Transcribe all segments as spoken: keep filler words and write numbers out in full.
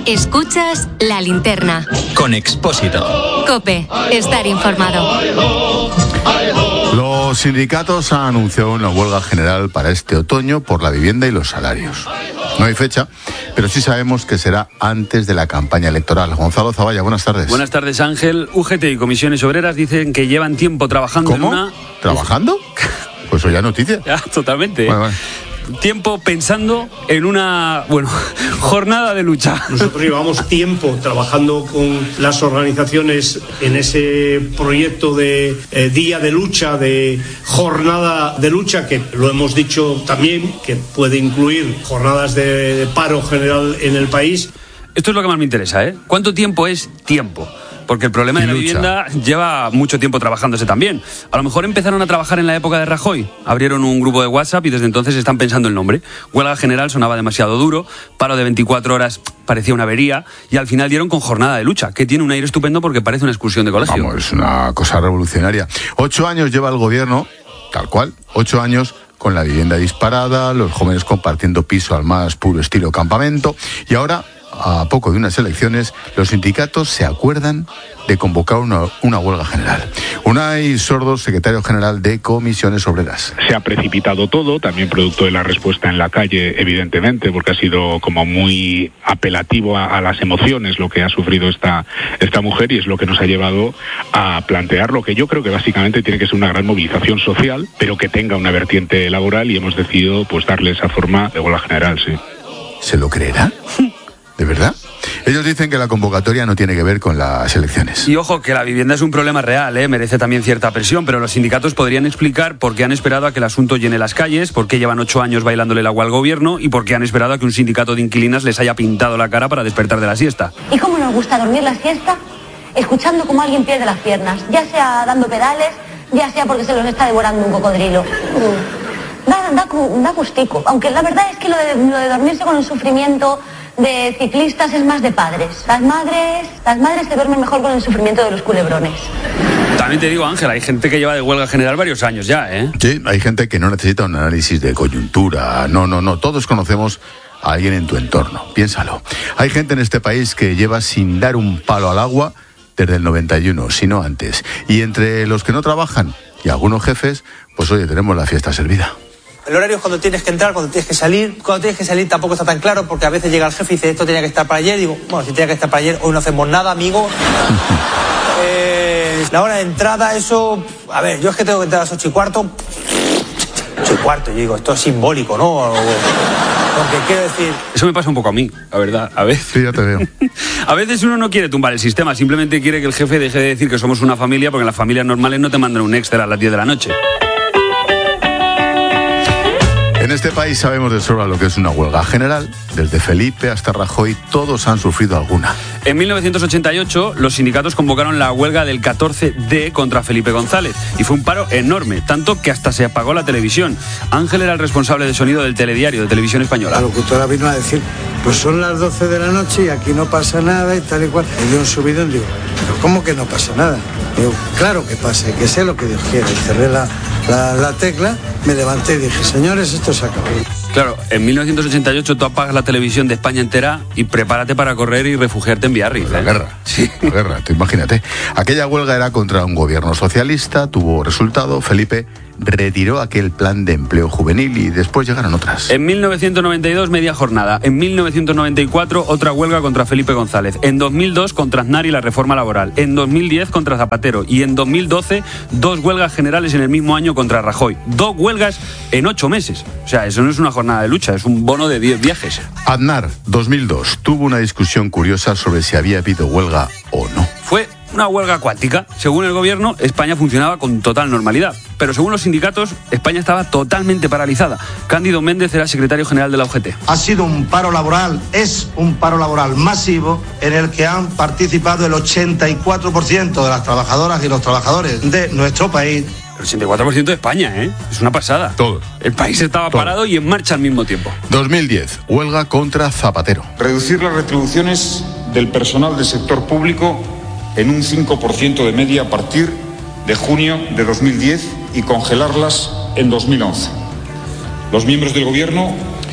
Escuchas La Linterna. Con Expósito. COPE. Estar informado. Los sindicatos han anunciado una huelga general para este otoño por la vivienda y los salarios. No hay fecha, pero sí sabemos que será antes de la campaña electoral. Gonzalo Zavalla, buenas tardes. Buenas tardes, Ángel. U G T y comisiones obreras dicen que llevan tiempo trabajando ¿Cómo? en una... ¿Trabajando? Pues eso ya es noticia. Ya, totalmente. Bueno, bueno. Tiempo pensando en una, bueno, jornada de lucha. Nosotros llevamos tiempo trabajando con las organizaciones en ese proyecto de eh, día de lucha, de jornada de lucha, que lo hemos dicho también, que puede incluir jornadas de, de paro general en el país. Esto es lo que más me interesa, ¿eh? ¿Cuánto tiempo es tiempo? Porque el problema de la vivienda lleva mucho tiempo trabajándose también. A lo mejor empezaron a trabajar en la época de Rajoy. Abrieron un grupo de WhatsApp y desde entonces están pensando el nombre. Huelga general sonaba demasiado duro, paro de veinticuatro horas parecía una avería y al final dieron con jornada de lucha, que tiene un aire estupendo porque parece una excursión de colegio. Vamos, es una cosa revolucionaria. Ocho años lleva el gobierno, tal cual, ocho años con la vivienda disparada, los jóvenes compartiendo piso al más puro estilo campamento y ahora, a poco de unas elecciones, los sindicatos se acuerdan de convocar una, una huelga general. Unai Sordo, secretario general de Comisiones Obreras. Se ha precipitado todo, también producto de la respuesta en la calle, evidentemente, porque ha sido como muy apelativo a, a las emociones lo que ha sufrido esta, esta mujer y es lo que nos ha llevado a plantear lo que yo creo que básicamente tiene que ser una gran movilización social, pero que tenga una vertiente laboral y hemos decidido pues darle esa forma de huelga general, sí. ¿Se lo creerá? ¿De verdad? Ellos dicen que la convocatoria no tiene que ver con las elecciones. Y ojo, que la vivienda es un problema real, ¿eh? Merece también cierta presión, pero los sindicatos podrían explicar por qué han esperado a que el asunto llene las calles, por qué llevan ocho años bailándole el agua al gobierno y por qué han esperado a que un sindicato de inquilinas les haya pintado la cara para despertar de la siesta. ¿Y cómo nos gusta dormir la siesta? Escuchando cómo alguien pierde las piernas, ya sea dando pedales, ya sea porque se los está devorando un cocodrilo. Da, da, da gustico, aunque la verdad es que lo de, lo de dormirse con el sufrimiento de ciclistas es más de padres. Las madres, las madres se duermen mejor con el sufrimiento de los culebrones. También te digo, Ángel, hay gente que lleva de huelga general varios años ya, ¿eh? Sí, hay gente que no necesita un análisis de coyuntura. No, no, no. Todos conocemos a alguien en tu entorno. Piénsalo. Hay gente en este país que lleva sin dar un palo al agua desde el noventa y uno, si no antes. Y entre los que no trabajan y algunos jefes, pues oye, tenemos la fiesta servida. El horario es cuando tienes que entrar, cuando tienes que salir. Cuando tienes que salir tampoco está tan claro porque a veces llega el jefe y dice esto tenía que estar para ayer. Digo, bueno, si tenía que estar para ayer, hoy no hacemos nada, amigo. eh, la hora de entrada, eso... A ver, yo es que tengo que entrar a las ocho y cuarto. ocho y cuarto, yo digo, esto es simbólico, ¿no? Porque quiero decir... Eso me pasa un poco a mí, la verdad, a veces. Sí, ya te veo. A veces uno no quiere tumbar el sistema, simplemente quiere que el jefe deje de decir que somos una familia porque en las familias normales no te mandan un extra a las diez de la noche. En este país sabemos de sobra lo que es una huelga general. Desde Felipe hasta Rajoy, todos han sufrido alguna. En mil novecientos ochenta y ocho, los sindicatos convocaron la huelga del catorce D contra Felipe González. Y fue un paro enorme, tanto que hasta se apagó la televisión. Ángel era el responsable de sonido del telediario, de Televisión Española. La locutora vino a decir, pues son las doce de la noche y aquí no pasa nada y tal y cual. Y dio un subidón y digo, ¿pero cómo que no pasa nada? Digo, claro que pasa, que sé lo que Dios quiere. Y cerré la, la, la tecla, me levanté y dije, señores, esto se acabó. Claro, en mil novecientos ochenta y ocho tú apagas la televisión de España entera y prepárate para correr y refugiarte en Biarritz. La ¿eh? guerra, sí, la guerra, tú imagínate. Aquella huelga era contra un gobierno socialista, tuvo resultado. Felipe retiró aquel plan de empleo juvenil y después llegaron otras. En mil novecientos noventa y dos, media jornada. En mil novecientos noventa y cuatro, otra huelga contra Felipe González. En dos mil dos, contra Aznar y la reforma laboral. En dos mil diez, contra Zapatero. Y en dos mil doce, dos huelgas generales en el mismo año contra Rajoy. Dos huelgas en ocho meses. O sea, eso no es una jornada de lucha, es un bono de diez viajes. Aznar, dos mil dos, tuvo una discusión curiosa sobre si había habido huelga o no. Fue una huelga acuática. Según el gobierno, España funcionaba con total normalidad. Pero según los sindicatos, España estaba totalmente paralizada. Cándido Méndez era secretario general de la U G T. Ha sido un paro laboral, es un paro laboral masivo en el que han participado el ochenta y cuatro por ciento de las trabajadoras y los trabajadores de nuestro país. El ochenta y cuatro por ciento de España, ¿eh? Es una pasada. Todos. El país estaba Todos. parado y en marcha al mismo tiempo. dos mil diez, huelga contra Zapatero. Reducir las retribuciones del personal del sector público en un cinco por ciento de media a partir de junio de dos mil diez y congelarlas en dos mil once. Los miembros del Gobierno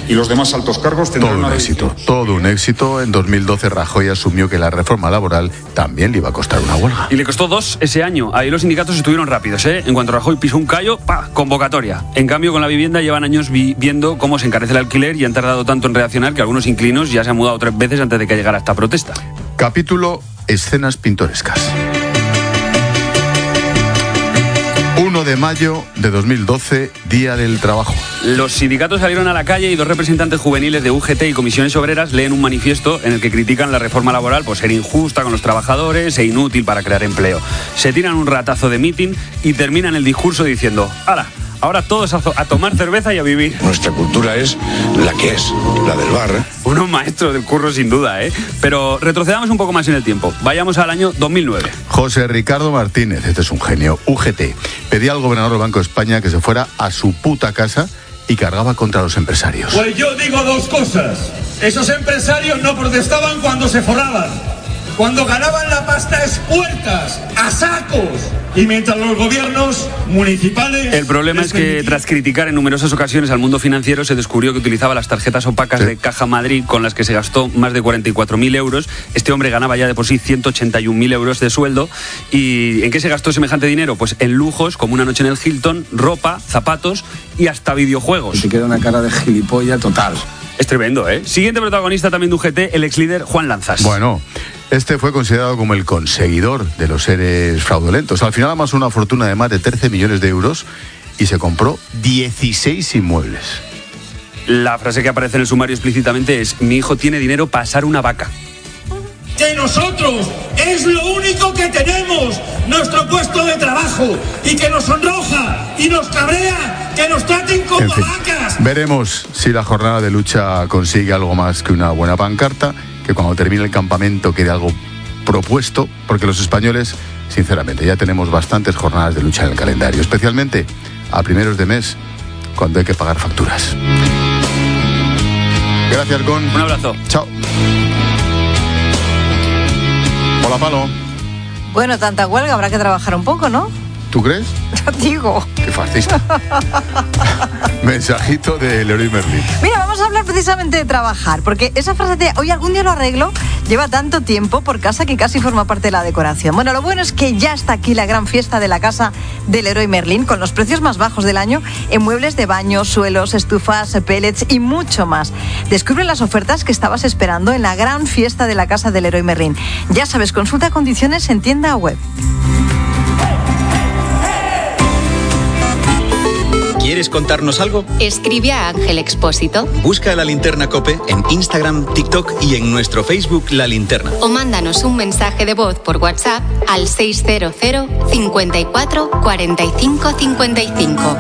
y los demás altos cargos tendrán todo un una éxito, reducción. todo un éxito. En dos mil doce Rajoy asumió que la reforma laboral también le iba a costar una huelga. Y le costó dos ese año. Ahí los sindicatos estuvieron rápidos, ¿eh? En cuanto Rajoy pisó un callo, ¡pa!, convocatoria. En cambio, con la vivienda llevan años vi- viendo cómo se encarece el alquiler y han tardado tanto en reaccionar que algunos inquilinos ya se han mudado tres veces antes de que llegara esta protesta. Capítulo Escenas pintorescas. uno de mayo de dos mil doce, Día del Trabajo. Los sindicatos salieron a la calle y dos representantes juveniles de U G T y comisiones obreras leen un manifiesto en el que critican la reforma laboral por ser injusta con los trabajadores e inútil para crear empleo. Se tiran un ratazo de mitin y terminan el discurso diciendo: ¡hala! Ahora todos a, a tomar cerveza y a vivir. Nuestra cultura es la que es, la del bar. Unos maestros del curro sin duda, ¿eh? Pero retrocedamos un poco más en el tiempo. Vayamos al año dos mil nueve. José Ricardo Martínez, este es un genio, U G T, pedía al gobernador del Banco de España que se fuera a su puta casa y cargaba contra los empresarios. Pues yo digo dos cosas. Esos empresarios no protestaban cuando se forraban. Cuando ganaban la pasta expuertas, a sacos. Y mientras los gobiernos municipales... El problema es que tras criticar en numerosas ocasiones al mundo financiero se descubrió que utilizaba las tarjetas opacas sí. de Caja Madrid con las que se gastó más de cuarenta y cuatro mil euros. Este hombre ganaba ya de por sí ciento ochenta y un mil euros de sueldo. ¿Y en qué se gastó semejante dinero? Pues en lujos como una noche en el Hilton, ropa, zapatos y hasta videojuegos. Y te queda una cara de gilipollas total. Es tremendo, ¿eh? Siguiente protagonista también de U G T, el ex líder Juan Lanzas. Bueno, este fue considerado como el conseguidor de los seres fraudulentos. Al final amasó una fortuna de más de trece millones de euros y se compró dieciséis inmuebles. La frase que aparece en el sumario explícitamente es: mi hijo tiene dinero para asar una vaca. Que nosotros es lo único que tenemos, nuestro puesto de trabajo, y que nos sonroja y nos cabrea que nos traten como en fin, vacas. Veremos si la jornada de lucha consigue algo más que una buena pancarta, que cuando termine el campamento quede algo propuesto, porque los españoles, sinceramente, ya tenemos bastantes jornadas de lucha en el calendario, especialmente a primeros de mes, cuando hay que pagar facturas. Gracias, Gon. Un abrazo. Chao. Hola, Palo. Bueno, tanta huelga, habrá que trabajar un poco, ¿no? ¿Tú crees? Yo digo. Qué fascista. Mensajito de Leroy Merlin. Mira, vamos a hablar precisamente de trabajar, porque esa frase de hoy algún día lo arreglo lleva tanto tiempo por casa que casi forma parte de la decoración. Bueno, lo bueno es que ya está aquí la gran fiesta de la casa de Leroy Merlin, con los precios más bajos del año en muebles de baño, suelos, estufas, pellets y mucho más. Descubre las ofertas que estabas esperando en la gran fiesta de la casa de Leroy Merlin. Ya sabes, consulta condiciones en tienda web. ¿Quieres contarnos algo? Escribe a Ángel Expósito. Busca La Linterna COPE en Instagram, TikTok y en nuestro Facebook La Linterna. O mándanos un mensaje de voz por WhatsApp al seis cero cero, cincuenta y cuatro, cuarenta y cinco, cincuenta y cinco.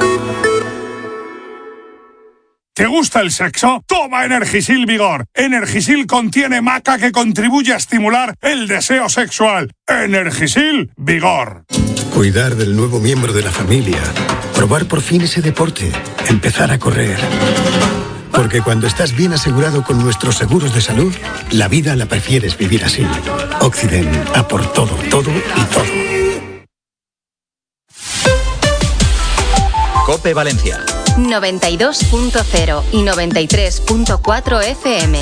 ¿Te gusta el sexo? Toma Energisil Vigor. Energisil contiene maca que contribuye a estimular el deseo sexual. Energisil Vigor. Cuidar del nuevo miembro de la familia. Probar por fin ese deporte. Empezar a correr. Porque cuando estás bien asegurado con nuestros seguros de salud, la vida la prefieres vivir así. Occident, a por todo, todo y todo. COPE Valencia. noventa y dos punto cero y noventa y tres punto cuatro F M.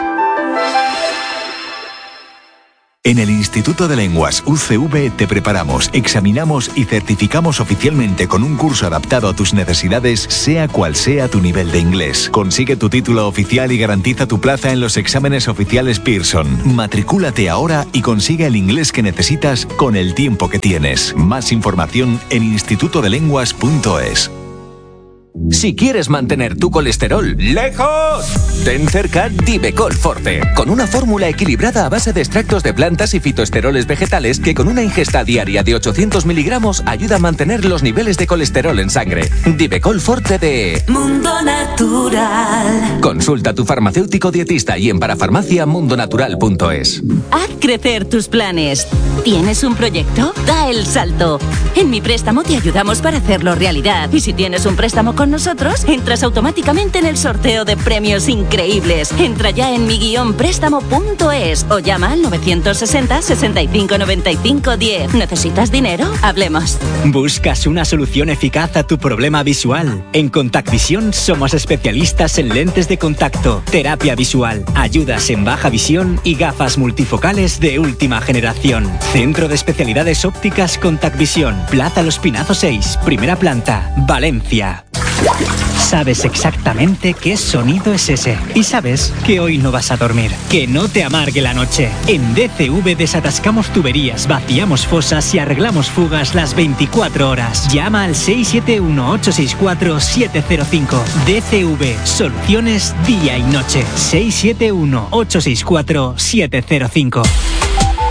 En el Instituto de Lenguas U C V te preparamos, examinamos y certificamos oficialmente con un curso adaptado a tus necesidades, sea cual sea tu nivel de inglés. Consigue tu título oficial y garantiza tu plaza en los exámenes oficiales Pearson. Matricúlate ahora y consigue el inglés que necesitas con el tiempo que tienes. Más información en instituto de lenguas punto es. Si quieres mantener tu colesterol lejos, ten cerca Divecol Forte, con una fórmula equilibrada a base de extractos de plantas y fitoesteroles vegetales que con una ingesta diaria de ochocientos miligramos ayuda a mantener los niveles de colesterol en sangre. Divecol Forte de Mundo Natural. Consulta a tu farmacéutico dietista y en parafarmacia mundo natural punto es. Haz crecer tus planes. ¿Tienes un proyecto? Da el salto. En Mi Préstamo te ayudamos para hacerlo realidad. Y si tienes un préstamo con con nosotros, entras automáticamente en el sorteo de premios increíbles. Entra ya en mi guión préstamo punto es o llama al novecientos sesenta, sesenta y cinco, noventa y cinco, diez. ¿Necesitas dinero? Hablemos. ¿Buscas una solución eficaz a tu problema visual? En Contactvisión somos especialistas en lentes de contacto, terapia visual, ayudas en baja visión y gafas multifocales de última generación. Centro de Especialidades Ópticas Contactvisión, Plaza Los Pinazos seis, primera planta, Valencia. Sabes exactamente qué sonido es ese y sabes que hoy no vas a dormir. Que no te amargue la noche. En D C V desatascamos tuberías, vaciamos fosas y arreglamos fugas las veinticuatro horas. Llama al seis siete uno, ocho seis cuatro, siete cero cinco. D C V, soluciones día y noche. seis siete uno, ocho seis cuatro, siete cero cinco.